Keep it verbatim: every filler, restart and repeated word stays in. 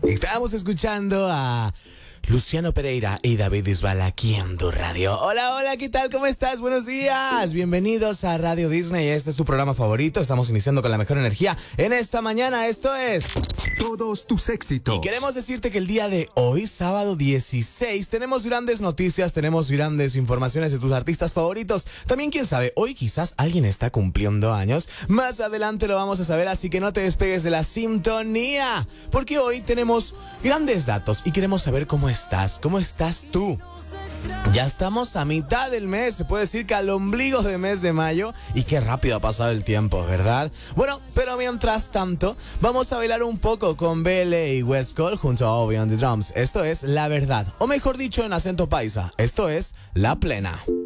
Estábamos escuchando a Luciano Pereira y David Bisbal aquí en tu radio. Hola, hola, ¿qué tal? ¿Cómo estás? Buenos días. Bienvenidos a Radio Disney. Este es tu programa favorito. Estamos iniciando con la mejor energía en esta mañana. Esto es todos tus éxitos. Y queremos decirte que el día de hoy, sábado dieciséis, tenemos grandes noticias, tenemos grandes informaciones de tus artistas favoritos. También, quién sabe, hoy quizás alguien está cumpliendo años. Más adelante lo vamos a saber, así que no te despegues de la sintonía, porque hoy tenemos grandes datos y queremos saber cómo estás, cómo estás tú. Ya estamos a mitad del mes, se puede decir que al ombligo de mes de mayo, y qué rápido ha pasado el tiempo, ¿verdad? Bueno, pero mientras tanto, vamos a bailar un poco con B L y Westcott junto a Obi on the drums. Esto es La Verdad, o mejor dicho en acento paisa, esto es La Plena.